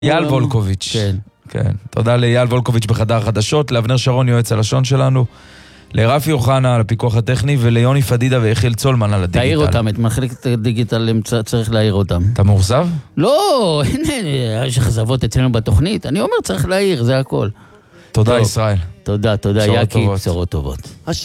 יעל וולקוביץ'. כן. כן. תודה ליעל וולקוביץ' בחדר החדשות, לאבנר שרון יועץ הלשון שלנו, לרפי אוחנה על הפיקוח הטכני, וליוני פדידה ויחיל צולמן על הדיגיטל. תעיר אותם, את מחלקת הדיגיטל צריך להעיר אותם. אתה מאוכזב? לא, הנה, יש אכזבות אצלנו בתוכנית. אני אומר, צריך להעיר, זה הכל. תודה טוב. ישראל. תודה, בשורות יקי, טובות. בשורות טובות.